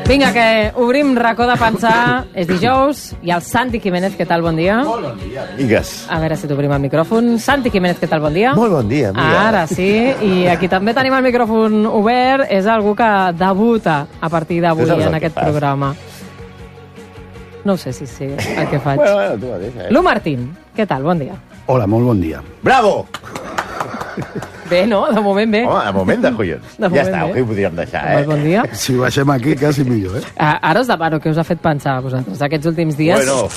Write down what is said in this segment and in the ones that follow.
Vinga, que obrim racó de pensar. És dijous. I el Santi Jiménez, què tal? Bon dia. Molt bon dia, amigues. A veure si t'obrim el micròfon. Santi Jiménez, què tal? Bon dia. Molt bon dia, amiga. Ara sí. I aquí també tenim el micròfon obert. És algú que debuta a partir d'avui en aquest programa. No ho sé si sé el que faig. Bueno, tu mateix, Lu Martín, què tal? Bon dia. Hola, molt bon dia. Bravo! Bé, no? De moment bé. Home, de moment de collons. De moment Ja està, bé. aquí ho podríem deixar, Bon dia. Si baixem aquí, quasi millor, Ara us demano què us ha fet pensar a vosaltres aquests últims dies, Bueno.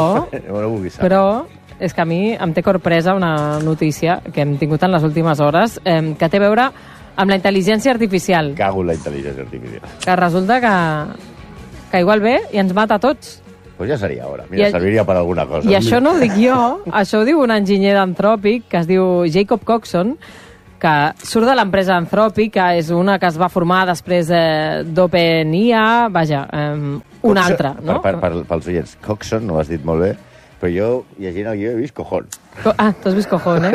però és que a mi em té corpresa una notícia que hem tingut en les últimes hores que té a veure amb la intel·ligència artificial. Cago en la intel·ligència artificial. Que resulta que igual ve i ens mata a tots. Pues ja seria hora. Mira, serviria per alguna cosa. I això no ho dic jo, això ho diu un enginyer d'Anthropic que es diu Jacob Coxon, que surt de l'empresa Anthropic, que és una que es va formar després d'OpenIA, vaja, una altra, no? Pels oients, Coxon, no ho has dit molt bé, però jo, llegint el guió, he vist cojón. Tu has vist cojón,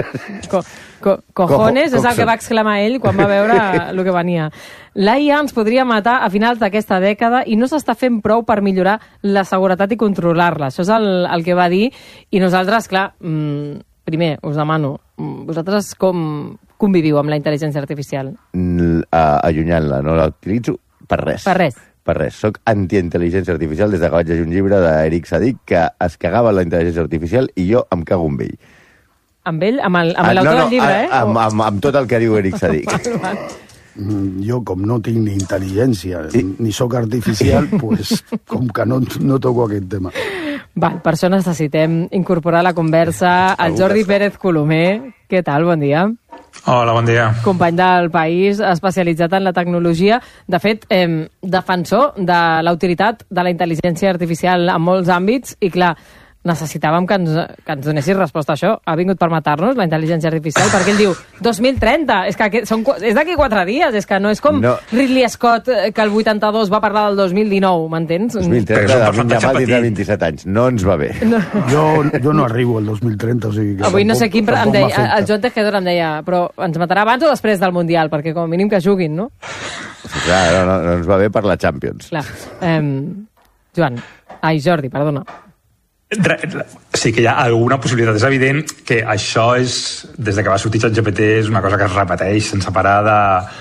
cojones és el que va exclamar ell quan va veure el que venia. L'AIA ens podria matar a finals d'aquesta dècada i no s'està fent prou per millorar la seguretat i controlar-la. Això és el que va dir. I nosaltres, clar, primer, us demano, vosaltres com conviviu amb la intel·ligència artificial? Allunyant-la, no l'utilitzo per res. Per res. Per res. Soc anti-intel·ligència artificial des que vaig llegir un llibre d'Eric Sadik que es cagava en la intel·ligència artificial i jo em cago en ell. Amb ell? Amb l'autor del llibre, Amb tot el que diu Eric Sadik. Jo, com no tinc ni intel·ligència ni sóc artificial, pues, com que no toco aquest tema. Val, per això necessitem incorporar a la conversa el Jordi Pérez Colomer. Què tal? Bon dia. Hola, bon dia. Company del País, especialitzat en la tecnologia. De fet, defensor de la utilitat de la intel·ligència artificial en molts àmbits. I, clar, necessitàvem que ens donessis resposta a això. Ha vingut per matar-nos, la intel·ligència artificial, perquè ell diu 2030, és d'aquí 4 dies, és que no és com Ridley Scott, que el 82 va parlar del 2019, m'entens? 2030, David Yamal tindrà 27 anys, no ens va bé. No. Jo no arribo al 2030, o sigui que... Avui no sé quin, em deia, el Joan Tejedor em deia, però ens matarà abans o després del Mundial, perquè com a mínim que juguin, no? Sí, clar, no ens va bé per la Champions. Clar. Jordi, perdona. Sí que hi ha alguna possibilitat. És evident que això és, des de que va sortir ChatGPT, és una cosa que es repeteix sense parada.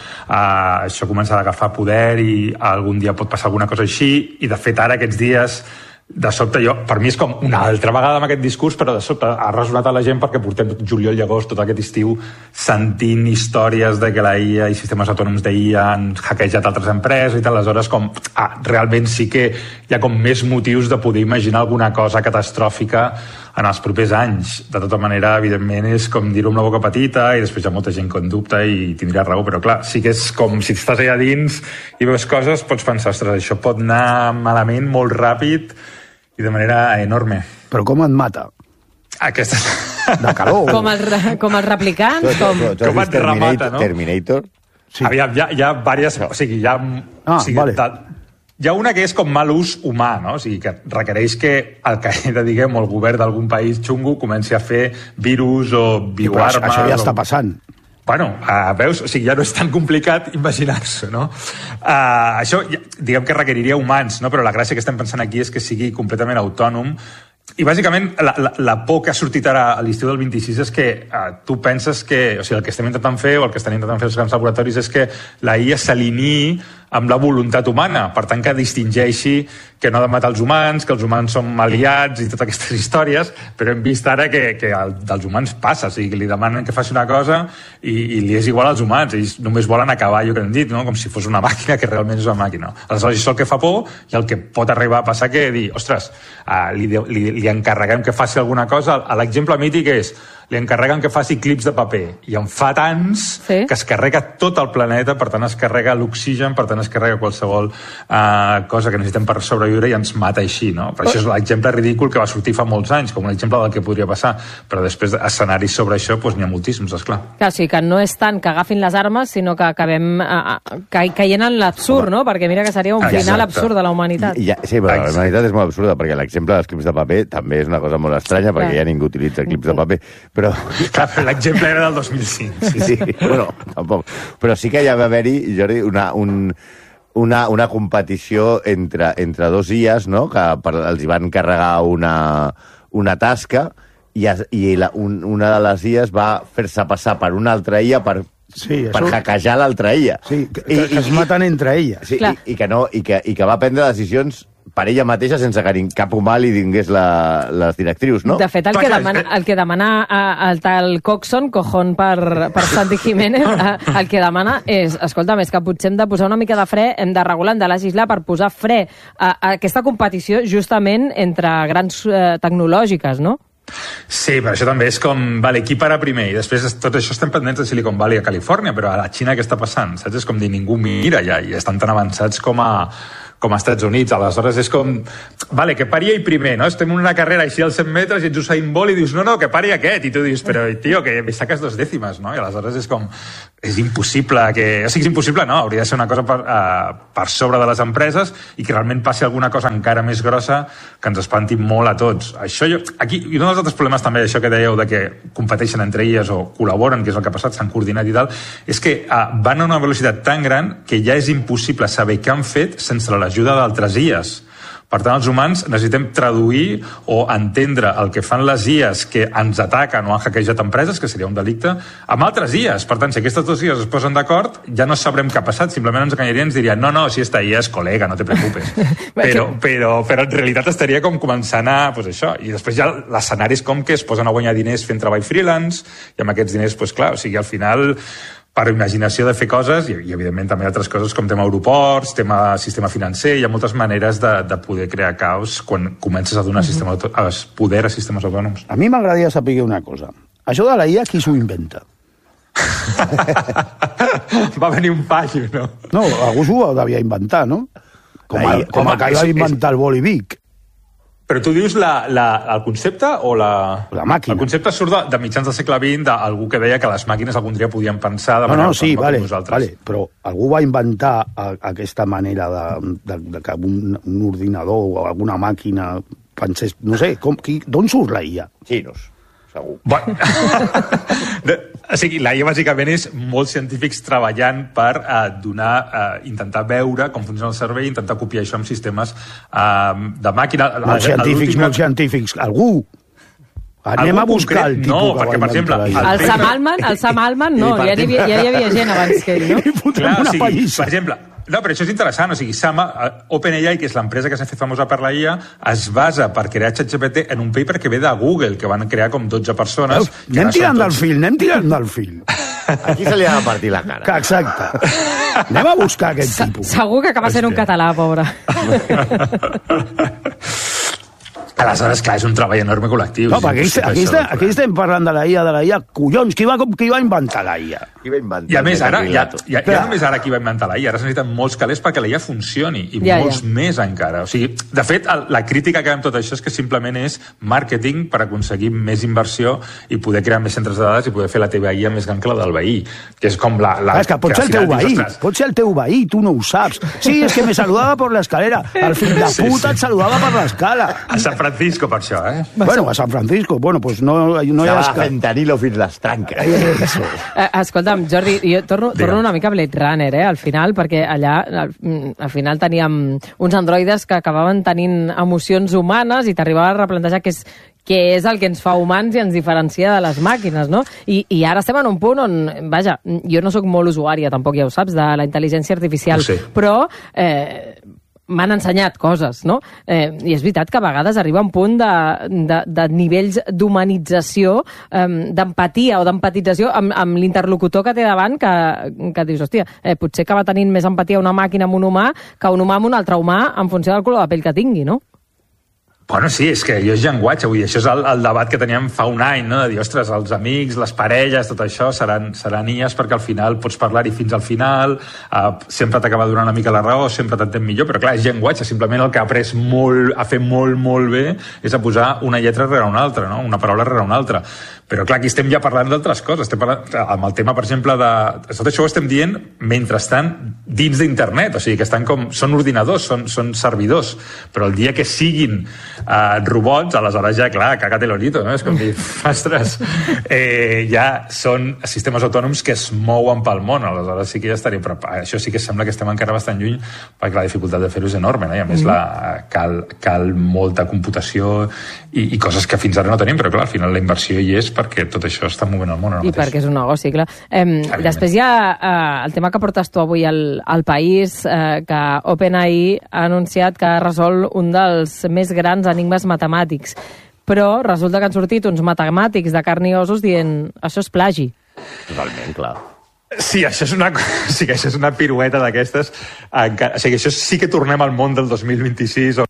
Això comença a agafar poder i algun dia pot passar alguna cosa així. I, de fet, ara, aquests dies, de sobte, per mi és com una altra vegada amb aquest discurs, però de sobte ha resonat a la gent perquè portem juliol i agost, tot aquest estiu, sentint històries de que la IA i sistemes autònoms d'IA han hackejat altres empreses i tal. Aleshores, realment sí que hi ha com més motius de poder imaginar alguna cosa catastròfica en els propers anys. De tota manera, evidentment, és com dir-ho amb la boca petita i després hi ha molta gent que en dubta i tindria raó, però clar, sí que és com si estàs allà dins i veus coses, pots pensar, ostres, això pot anar malament molt ràpid i de manera enorme. Però com et mata? Aquesta... De calor. Com els replicants? Tu has vist Terminator? Sí. Aviam, hi ha diverses... O sigui, vale. Hi ha una que és com mal ús humà, no? O sigui, que requereix que el Qaeda, diguem, o el govern d'algun país xungo comenci a fer virus o bioarmes... Això ja està passant. Bueno, veus? O sigui, ja no és tan complicat imaginar-s'ho, no? Això, diguem que requeriria humans, no? Però la gràcia que estem pensant aquí és que sigui completament autònom. I, bàsicament, la por que ha sortit ara a l'estiu del 26 és que tu penses que... O sigui, el que estem intentant fer, o el que estan intentant fer els grans laboratoris, és que la IA s'alineï amb la voluntat humana, per tant que distingeixi que no ha de matar els humans, que els humans són aliats i totes aquestes històries, però hem vist ara que dels humans passa, o sigui, que li demanen que faci una cosa i li és igual als humans, ells només volen acabar allò que hem dit, no? Com si fos una màquina que realment és una màquina. Aleshores, això és el que fa por i el que pot arribar a passar que dir, ostres, li encarreguem que faci alguna cosa. L'exemple mític és li encarreguen que faci clips de paper i en fa tants que es carrega tot el planeta, per tant es carrega l'oxigen, per tant es carrega qualsevol cosa que necessitem per sobreviure i ens mata així, no? Però això és l'exemple ridícul que va sortir fa molts anys, com un exemple del que podria passar, però després escenaris sobre això n'hi ha moltíssims, esclar. Clar, o sigui que no és tant que agafin les armes, sinó que acabem caient en l'absurd, no? Perquè mira que seria un final absurd de la humanitat. Sí, però la humanitat és molt absurda, perquè l'exemple dels clips de paper també és una cosa molt estranya, perquè ja ningú utilitza clips de paper, però... Clar, però l'exemple era del 2005. Sí, bueno, tampoc. Però sí que ja va haver-hi, Jordi, una competició entre dos IAs, no? Que els hi van encarregar una tasca i una de les IAs va fer-se passar per una altra IA per hackejar l'altra IA. Sí, que es maten entre elles. Sí, i que va prendre decisions per ella mateixa sense que cap humà li dingués les directrius, no? De fet, el que demana el tal Coxon per Santi Jiménez, el que demana és, escolta'm, és que potser hem de posar una mica de fre, hem de regular, hem de legislar per posar fre a aquesta competició justament entre grans tecnològiques, no? Sí, però això també és com, vale, qui para primer? I després tot això estem pendents de Silicon Valley a Califòrnia, però a la Xina què està passant? Saps? És com dir, ningú mira ja, i estan tan avançats com a Estats Units. Aleshores és com, vale, que pari ell primer, no? Estem en una carrera així als 100 metres i ets Usain Bolt i dius, no, que pari aquest. I tu dius, però, tio, que me saques 2 dècimes, no? I aleshores és com, és impossible que... O sigui, és impossible, no? Hauria de ser una cosa per sobre de les empreses i que realment passi alguna cosa encara més grossa que ens espanti molt a tots. Això aquí, i un dels altres problemes també, això que dèieu de que competeixen entre elles o col·laboren, que és el que ha passat, s'han coordinat i tal, és que van a una velocitat tan gran que ja és impossible saber què han fet sense l'ajuda d'altres IAs. Per tant, els humans necessitem traduir o entendre el que fan les IAs que ens ataquen o han hackejat empreses, que seria un delicte, amb altres IAs. Per tant, si aquestes dues IAs es posen d'acord, ja no sabrem què ha passat. Simplement ens enganyarien i ens dirien, no, si esta IA és col·lega, no te preocupes. però en realitat estaria com començant a... Pues això. I després ja l'escenari és com que es posen a guanyar diners fent treball freelance i amb aquests diners, pues clar, o sigui, al final... per imaginació de fer coses i evidentment també altres coses com tema aeroports, tema sistema financer, hi ha moltes maneres de poder crear caos quan comences a donar poder a sistemes autònoms. A mi m'agradaria saber una cosa. Això de la IA, qui s'ho inventa? Va venir un paio, no? No, algú s'ho devia inventar, no? Com el que va inventar el Bolivic. Però tu dius el concepte o la màquina? El concepte surt de mitjans del segle XX d'algú que deia que les màquines algun dia podien pensar de manera com nosaltres. Però algú va inventar aquesta manera de que un ordinador o alguna màquina pensés... No sé, d'on surt la IA? Xinos, segur. Bueno, o sigui, la IA bàsicament és molts científics treballant per intentar veure com funciona el cervell i intentar copiar això amb sistemes de màquina. Molts científics. Algú? Anem a buscar el tipus que perquè, per exemple, el Sam Altman, no, ja hi havia gent abans que ell, no? Clar, o sigui, per exemple, no, però això és interessant, o sigui, OpenAI, que és l'empresa que s'ha fet famosa per la IA, es basa per crear ChatGPT en un paper que ve de Google, que van crear com 12 persones... Anem tirant del fil. Aquí se li ha de partir la cara. Exacte. Anem a buscar aquest tipus. Segur que acaba sent un català, pobre. Aleshores, clar, és un treball enorme col·lectiu. No, perquè aquí estem parlant de la IA. Collons, qui va inventar la IA? I a més, ara, ja només ara qui va inventar la IA, ara se necessiten molts calés perquè la IA funcioni, i molts més encara. O sigui, de fet, la crítica que hi ha amb tot això és que simplement és màrqueting per aconseguir més inversió i poder crear més centres de dades i poder fer la teva IA més gran que la del veí, que és com És que pot ser el teu veí, tu no ho saps. Sí, és que me saludava per l'escalera, el fill de puta et saludava per l'escala. A San Francisco, per això, Bueno, a San Francisco, pues no hi ha... Estava fentanilo fins les tranques. Escolta'm, Jordi, jo torno una mica a Blade Runner, al final, perquè allà al final teníem uns androides que acabaven tenint emocions humanes i t'arribava a replantejar què és el que ens fa humans i ens diferencia de les màquines, no? I ara estem en un punt on, vaja, jo no sóc molt usuària, tampoc ja ho saps, de la intel·ligència artificial, però m'han ensenyat coses, no? I és veritat que a vegades arriba un punt de nivells d'humanització, d'empatia o d'empatització amb l'interlocutor que té davant, que dius, hòstia, potser acaba tenint més empatia una màquina amb un humà que un humà amb un altre humà en funció del color de pell que tingui, no? Bueno, sí, és que jo és llenguatge, vull dir, això és el debat que teníem fa un any, no? De dir, ostres, els amics, les parelles, tot això seran IAs perquè al final pots parlar-hi fins al final, sempre t'acaba donant una mica la raó, sempre t'entén millor, però clar, és llenguatge, simplement el que ha après a fer molt, molt bé és a posar una lletra rere una altra, no? Una paraula rere una altra. Però, clar, aquí estem ja parlant d'altres coses. Estem parlant, amb el tema, per exemple, de... Tot això ho estem dient mentre estan dins d'internet, o sigui, que estan com... Són ordinadors, són servidors, però el dia que siguin robots, aleshores ja, clar, caga't el orito, no? És com dir, ostres, ja són sistemes autònoms que es mouen pel món, aleshores sí que ja estaria... Però això sí que sembla que estem encara bastant lluny, perquè la dificultat de fer-ho és enorme, no? I a més cal molta computació i coses que fins ara no tenim, però clar, al final la inversió hi és perquè tot això està movent el món ara mateix. I perquè és un negoci, clar. Després hi ha el tema que portes tu avui al País, que OpenAI ha anunciat que ha resolt un dels més grans enigmes matemàtics. Però resulta que han sortit uns matemàtics de carn i ossos dient això és plagi. Totalment, clar. Sí, això és una pirueta d'aquestes. O sigui, això sí que tornem al món del 2026.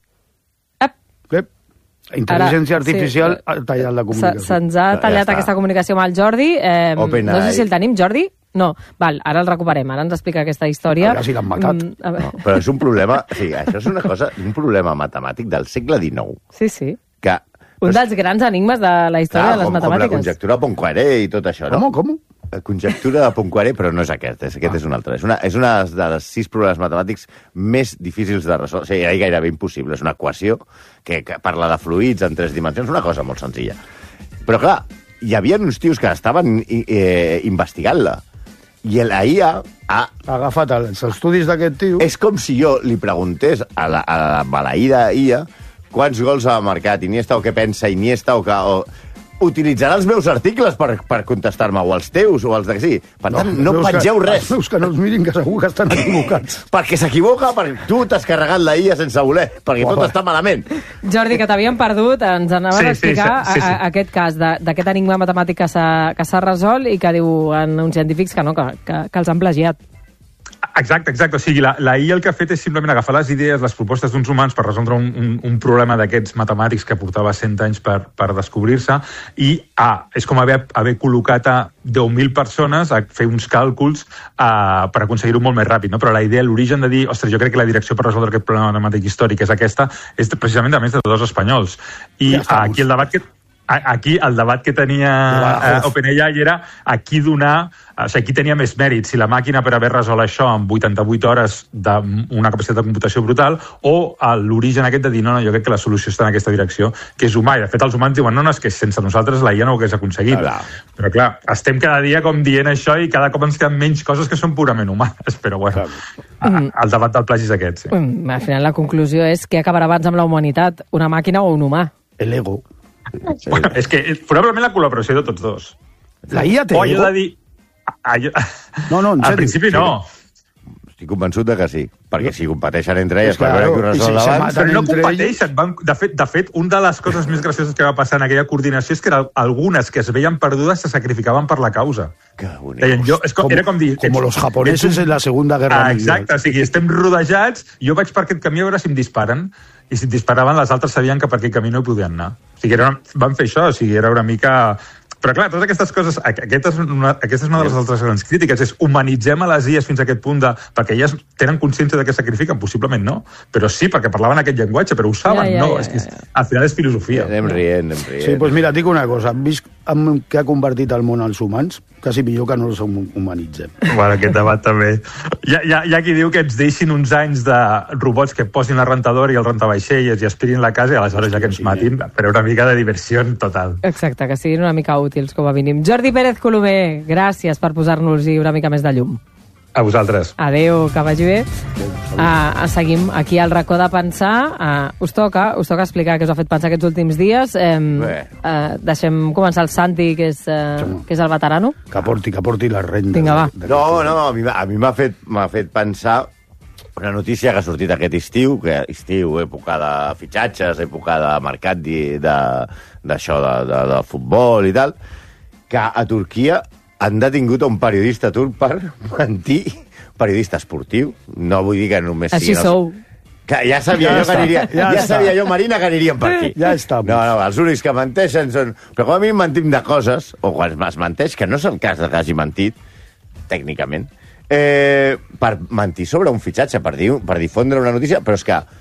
Intel·ligència artificial ha tallat la comunicació. Se'ns ha tallat aquesta comunicació amb el Jordi. No sé si el tenim, Jordi? No, val, ara el recuperem, ara ens explica aquesta història. Ara sí l'han matat. No, però és un problema, sí, això és una cosa, un problema matemàtic del segle XIX. Sí. Que, un dels grans enigmes de la història de les matemàtiques. Com la conjectura de Poincaré i tot això, no? Com? La conjectura de Poincaré, però no és aquest és un altre. És una dels 6 problemes matemàtics més difícils de resoldre. O sigui, és gairebé impossible. És una equació que parla de fluids en 3 dimensions, una cosa molt senzilla. Però, clar, hi havia uns tios que estaven investigant-la. I la IA ha agafat els estudis d'aquest tio. És com si jo li preguntés a la maleïda IA quants gols ha marcat Iniesta o què pensa Iniesta o utilitzarà els meus articles per contestar-me, o els teus, o els de que sí. Per tant, no pengeu res. Els meus que no els mirin, que segur que estan equivocats. Perquè s'equivoca, perquè tu t'has carregat la IA sense voler, perquè tot està malament. Jordi, que t'havíem perdut, ens anaves a explicar aquest cas d'aquest enigma matemàtic que s'ha resolt i que diuen uns científics que no, que els han plagiat. Exacte. O sigui, la IA el que ha fet és simplement agafar les idees, les propostes d'uns humans per resoldre un problema d'aquests matemàtics que portava 100 anys per descobrir-se i és com haver col·locat a 10.000 persones a fer uns càlculs per aconseguir-ho molt més ràpid, no? Però la idea, l'origen de dir, ostres, jo crec que la direcció per resoldre aquest problema matemàtic històric és aquesta, és precisament de més de 2 espanyols. I aquí el debat que tenia OpenAI era aquí donar... O sigui, aquí tenia més mèrit, si la màquina per haver resolt això en 88 hores d'una capacitat de computació brutal o l'origen aquest de dir, no, jo crec que la solució està en aquesta direcció, que és humà. I de fet els humans diuen, no, és que sense nosaltres la IA no ho hagués aconseguit. Però clar, estem cada dia com dient això i cada cop ens queden menys coses que són purament humanes. Però bueno, el debat del plagi és aquest. Sí. Al final la conclusió és què acabarà abans amb la humanitat, una màquina o un humà? L'ego. Sí. Bueno, és que probablement la col·laboració de tots dos. La IA té ego? De dir... No, en al principi no. Estic convençut de que sí, perquè si competeixen entre elles per veure qui ho resol abans... Però no competeixen. De fet, una de les coses més gracioses que va passar en aquella coordinació és que algunes que es veien perdudes se sacrificaven per la causa. Deien, era com dir... Com los japonesos en la Segunda Guerra Mundial. Exacte, o sigui, estem rodejats, jo vaig per aquest camí a veure si em disparen, i si et disparaven les altres sabien que per aquell camí no hi podien anar. O sigui, van fer això, o sigui, era una mica... Però clar, totes aquestes coses, aquesta és una de les altres grans crítiques, és humanitzem a les IAs fins a aquest punt perquè elles tenen consciència de que sacrifiquen, possiblement no, però sí, perquè parlaven aquest llenguatge, però ho saben, al final és filosofia. Anem rient. Sí, doncs mira, et dic una cosa, hem vist què ha convertit el món als humans, quasi millor que no els humanitzem. Bueno, aquest debat també. Hi ha qui diu que ens deixin uns anys de robots que posin la rentadora i el rentavaixelles i aspirin la casa i aleshores ja que ens matin, però una mica de diversió total. Exacte, que siguin una mica útils, com a mínim. Jordi Pérez Colomer, gràcies per posar-nos-hi una mica més de llum. A vosaltres. Adéu, que vagi bé. Seguim aquí al racó de pensar. Us toca explicar què us ha fet pensar aquests últims dies. Deixem començar el Santi, que és el veterano. Que porti la renda. Vinga, va. No, a mi m'ha fet pensar una notícia que ha sortit aquest estiu, època de fitxatges, època de mercat d'això, de futbol i tal, que a Turquia han detingut un periodista turc per mentir, periodista esportiu, no vull dir que només siguin... Així sou. Que ja sabia jo, Marina, que aniríem per aquí. Ja està. No, els únics que menteixen són... Però com a mi mentim de coses, o quan es menteix, que no és el cas que hagi mentit, tècnicament, per mentir sobre un fitxatge, per difondre una notícia, però és que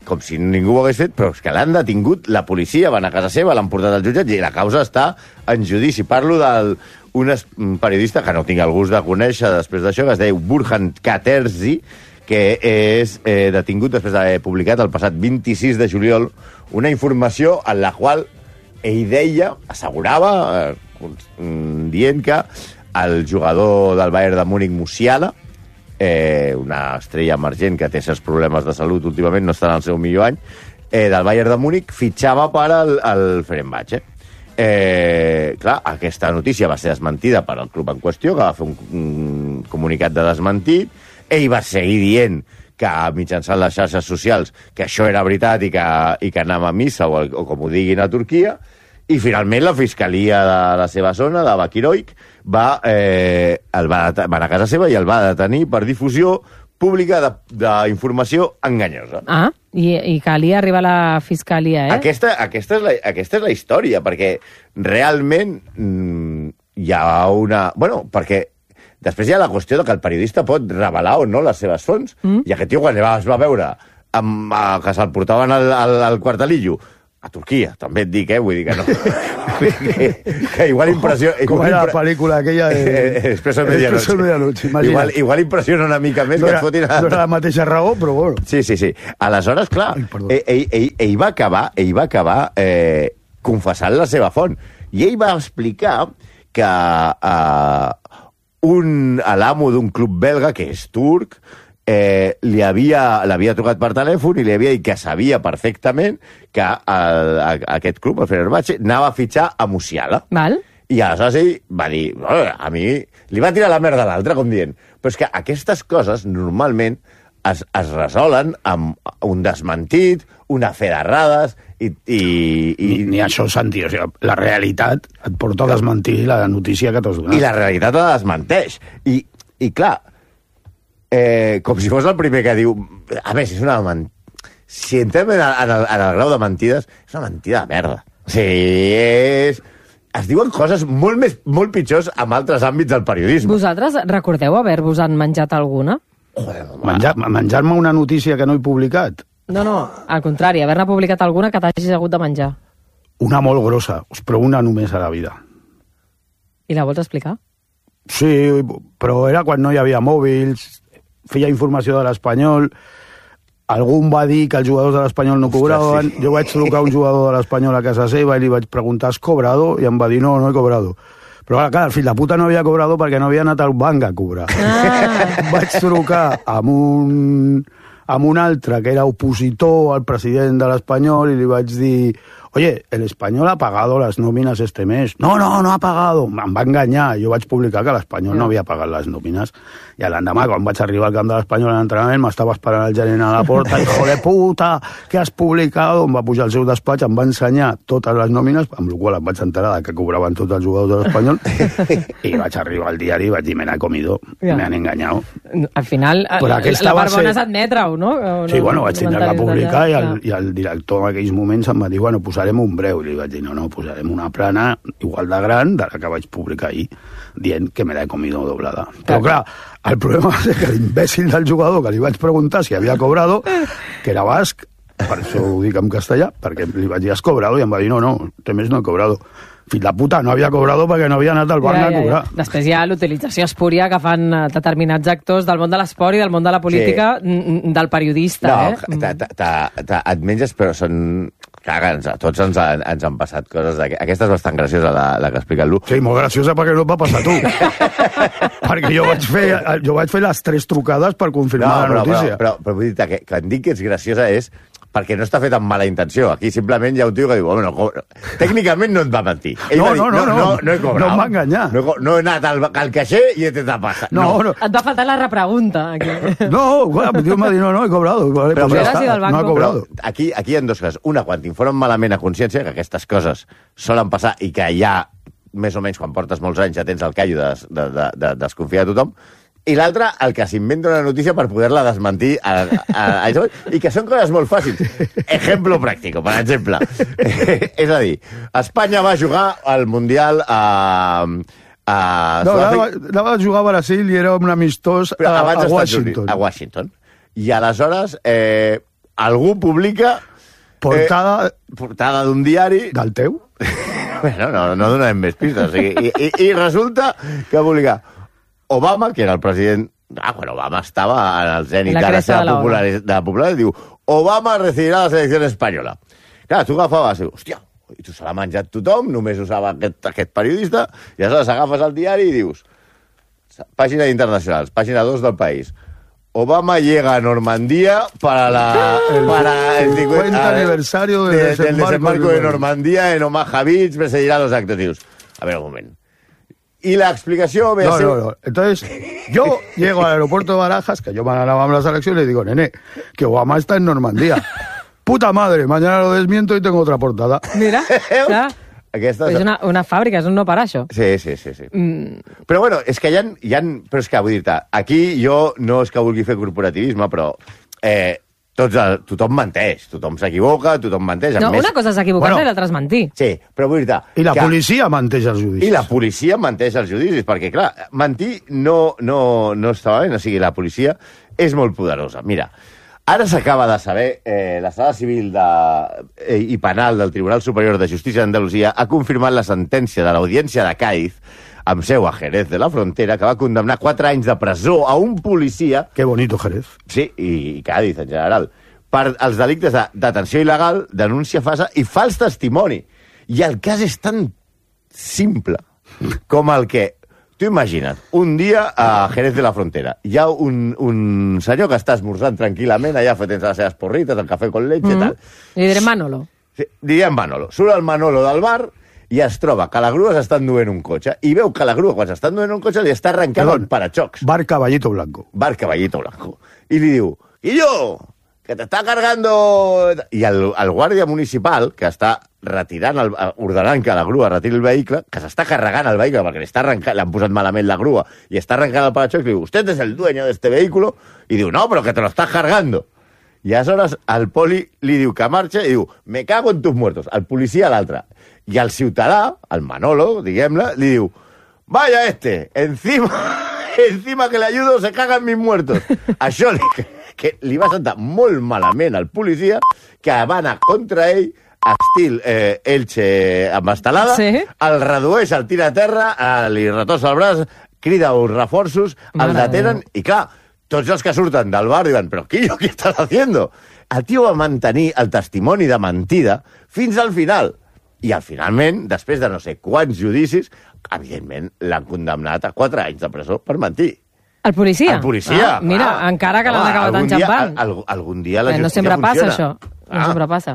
com si ningú ho hagués fet, però és que l'han detingut, la policia van a casa seva, l'han portat al jutjat i la causa està en judici. Parlo d'un periodista que no tinc el gust de conèixer després d'això, que es deia Burhan Katerzi, que és detingut després d'haver publicat el passat 26 de juliol una informació en la qual ell deia, assegurava, dient que el jugador del Bayern de Múnich, Musiala, una estrella emergent que té certs problemes de salut últimament, no està en el seu millor any, del Bayern de Múnich, fitxava per al Fenerbahçe. Clar, aquesta notícia va ser desmentida per al club en qüestió, que va fer un comunicat de desmentit. Ell va seguir dient que mitjançant les xarxes socials que això era veritat i que anava a missa o com ho diguin a Turquia, i finalment la fiscalia de la seva zona, de Bakiroik, va a casa seva i el va detenir per difusió pública d'informació enganyosa. Ah, i calia arribar a la fiscalia, eh? Aquesta és la història, perquè realment hi ha una... Bueno, perquè després hi ha la qüestió de que el periodista pot revelar o no les seves fonts, i aquest tio quan es va veure que se'l portaven al quartelillo, a Turquia, també et dic, vull dir que no. que igual impressió... Com era la pel·lícula aquella de... Expreso Medianoche. Igual impressiona una mica més que et fotin... No era la mateixa raó, però bueno. Sí. Aleshores, clar, ell va acabar confessant la seva font. I ell va explicar que l'amo d'un club belga, que és turc, l'havia trucat per telèfon i li havia dit que sabia perfectament que aquest club, el Fenerbahçe, anava a fitxar a Musiala. Val. I aleshores ell va dir, a mi... Li va tirar la merda a l'altre, com dient. Però és que aquestes coses normalment es resolen amb un desmentit, una fe d'errades i... Ni això, Santi, o sigui, la realitat et porta a desmentir la notícia que t'has donat. I la realitat la desmenteix. I clar, com si fos el primer que diu... A més, és una mentida. Si entrem en el grau de mentides, és una mentida de merda. O sigui, es diuen coses molt pitjors en altres àmbits del periodisme. Vosaltres recordeu haver-vos-en menjat alguna? Menjar-me una notícia que no he publicat? No, al contrari, haver-ne publicat alguna que t'hagis hagut de menjar. Una molt grossa, però una només a la vida. I la vols explicar? Sí, però era quan no hi havia mòbils, feia informació de l'Espanyol, algú va dir que els jugadors de l'Espanyol no cobraven, sí. Jo vaig trucar a un jugador de l'Espanyol a casa seva i li vaig preguntar, ¿has cobrado? I em va dir, no he cobrado. Però clar, el fill de puta no havia cobrado perquè no havia anat al banc a cobrar. Vaig trucar amb un altre que era opositor al president de l'Espanyol i li vaig dir, oye, el Español ha pagado las nóminas este mes. No ha pagado. Em va enganyar. Jo vaig publicar que l'Espanyol no havia pagat les nòmines. I l'endemà, quan vaig arribar al camp de l'Espanyol a l'entrenament, m'estava esperant el gerent a la porta, hijo de puta, què has publicat? Em va pujar al seu despatx, em va ensenyar totes les nòmines, amb la qual em vaig enterar que cobraven tots els jugadors de l'Espanyol, i vaig arribar al diari i vaig dir, me n'he comido, me han enganyado. Al final, la part bona és admetre-ho, no? Sí, bueno, vaig tindre que publicar i el director en aquells moments em va dir, bueno, posarem un breu. I li vaig dir, no, posarem una plana igual de gran de la que vaig publicar ahir, dient que me l'he comido doblada. Però clar, el problema va ser que l'imbècil del jugador, que li vaig preguntar si havia cobrado, que era basc, per això ho dic en castellà, perquè li vaig dir, has cobrado? I em va dir, no, este mes no he cobrado. Fill de puta, no havia cobrado perquè no havia anat al banc a cobrar. Després hi ha l'utilització espúria que fan determinats actors del món de l'esport i del món de la política, del periodista. Et menges, però són... Clar, a tots ens han passat coses Aquesta és bastant graciosa, la que explica el Lu. Sí, molt graciosa perquè no et va passar a tu. Perquè jo vaig fer les 3 trucades per confirmar la notícia. Però vull dir que quan dic que és graciosa és perquè no està fet amb mala intenció. Aquí simplement hi ha un tio que diu, tècnicament no et va mentir. No he cobrat. No em va enganyar. No he anat al caixer i he t'ha passat. No. Et va faltar la repregunta, aquí. No, el tio em va dir, no he cobrado. Però no he cobrado. Aquí hi ha 2 coses. Una, quan t'informen malament a consciència, que aquestes coses solen passar i que ja, més o menys, quan portes molts anys ja tens el callo de desconfiar de tothom, i l'altre, el que s'inventa una notícia per poder-la desmentir i que són coses molt fàcils. Ejemplo pràctic, per exemple. És a dir, Espanya va jugar al Mundial anava a jugar a Brasil i era un amistós a Washington. I aleshores algú publica... Portada d'un diari... Del teu? Bueno, no donem més pistes. O sigui, i resulta que publica Obama, que era el president... Obama estava en el zènit de la seva popularitat, diu Obama recibirà la selecció espanyola. Clar, tu agafaves i dius, hòstia, i tu se l'ha menjat tothom, només usava aquest periodista, i aleshores agafes el diari i dius, pàgina internacionals, pàgina 2 del País, Obama llega a Normandía para el 50 aniversario del desembarco de Normandía en Omaha Beach, presidirá los actos. Dius, a ver, un moment. Y la explicación... No. Entonces, yo llego al aeropuerto de Barajas, que yo me ganaba la selección, y le digo, nene, que Obama está en Normandía. Puta madre, mañana lo desmiento y tengo otra portada. Mira, clar. Aquesta... És una fàbrica, és un no parar, això. Sí. Però bueno, és que hi ha... Però és que, vull dir-te, aquí jo no és que vulgui fer corporativisme, però tothom menteix, tothom s'equivoca, tothom menteix. No, una cosa és equivocar-se i l'altra és mentir. Sí, però vull dir-te... I la policia menteix els judicis. I la policia menteix els judicis, perquè, clar, mentir no estava bé, o sigui, la policia és molt poderosa. Mira, ara s'acaba de saber, la Sala Civil i Penal del Tribunal Superior de Justícia d'Andalusia ha confirmat la sentència de l'Audiència de Cádiz, amb seu a Jerez de la Frontera, que va condemnar 4 anys de presó a un policia... Que bonito, Jerez. Sí, i Cádiz en general, per als delictes de detenció il·legal, denúncia falsa i fals testimoni. I el cas és tan simple com el que... Tu imagina't, un dia a Jerez de la Frontera hi ha un senyor que està esmorzant tranquil·lament, allà fent les seves porrites, el cafè con leche, tal. Li direm Manolo. Sí, diríem Manolo. Surt el Manolo del bar i es troba que la grua s'està enduent un cotxe i veu que la grua, quan s'està enduent un cotxe, li està arrencant el parachocs. Bar Caballito Blanco. Bar Caballito Blanco. I li diu, Guillo, que t'està cargando... I el guàrdia municipal, que està ordenant que la grua retiri el vehicle, que s'està carregant el vehicle perquè l'han posat malament la grua i està arrencant el parachocs, diu, usted es el dueño de este vehículo, i diu, no, pero que te lo estás cargando. I aleshores el poli li diu que marxa i diu, me cago en tus muertos, el policia a l'altre. I el ciutadà, el Manolo, diguem-ne, li diu, vaya encima que le ayudo se cagan mis muertos. Això que li va sentar molt malament al policia, que va anar contra ell, estil Elche amb estelada, sí? El redueix, el tira a terra, li retossa el braç, crida uns reforços, el detenen, i clar, tots els que surten del bar diuen, però Quillo, què estàs haciendo? El tio va mantenir el testimoni de mentida fins al final. I finalment, després de no sé quants judicis, evidentment l'han condemnat a 4 anys de presó per mentir. El policia? El policia. Mira, encara que l'han acabat enxampant. Algun dia la justícia no sempre funciona. passa, això. No sempre passa.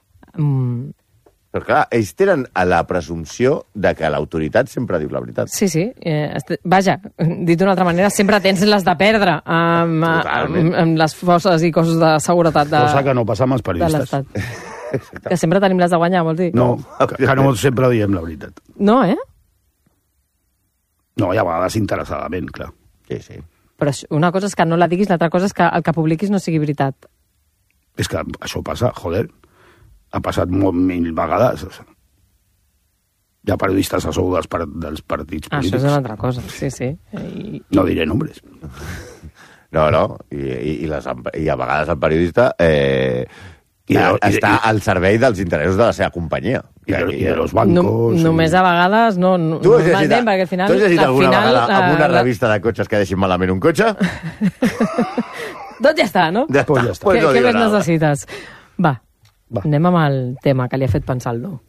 Però clar, ells tenen la presumpció de que l'autoritat sempre diu la veritat. Sí. Vaja, dit d'una altra manera, sempre tens les de perdre amb les forces i cossos de seguretat de cosa que no passa amb els periodistes. Que sempre tenim les de guanyar, vol dir? No, que no sempre diem la veritat. No, No, hi ha vegades interessadament, clar. Sí. Però una cosa és que no la diguis, l'altra cosa és que el que publiquis no sigui veritat. És que això passa, joder. Ha passat 1000 vegades. Hi ha periodistes a sou dels partits polítics. Això és una altra cosa, sí. No diré nombres. No. I a vegades el periodista està al servei dels interessos de la seva companyia. I de los bancos... Només a vegades no m'entén, perquè al final... Tu has llegit alguna vegada en una revista de cotxes que deixin malament un cotxe? Doncs ja està, no? Ja està. Què més necessites? Va, anem amb el tema que li ha fet pensar el No.